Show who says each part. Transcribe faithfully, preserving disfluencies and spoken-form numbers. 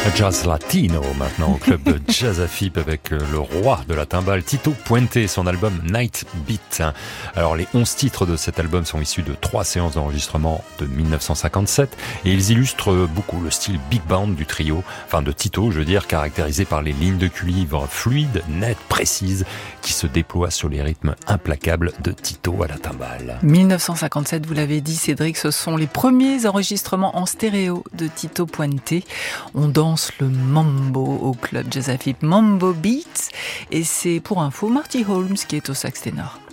Speaker 1: Jazz latino maintenant au club de Jazz Afip avec le roi de la timbale Tito Puente et son album Night Beat. Alors les onze titres de cet album sont issus de trois séances d'enregistrement de dix-neuf cent cinquante-sept et ils illustrent beaucoup le style big band du trio, enfin de Tito je veux dire, caractérisé par les lignes de cuivre fluides, nettes, précises qui se déploient sur les rythmes implacables de Tito à la timbale.
Speaker 2: dix-neuf cent cinquante-sept, vous l'avez dit Cédric, ce sont les premiers enregistrements en stéréo de Tito Puente. On danse le mambo au club Jazz Afip, Mambo Beats, et c'est pour info Marty Holmes qui est au sax ténor.